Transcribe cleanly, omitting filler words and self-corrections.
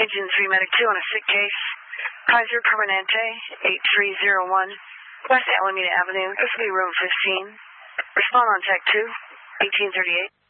Engine 3 Medic 2 on a sick case. Kaiser Permanente, 8301, West Alameda Avenue, SB room 15. Respond on Tech 2, 1838.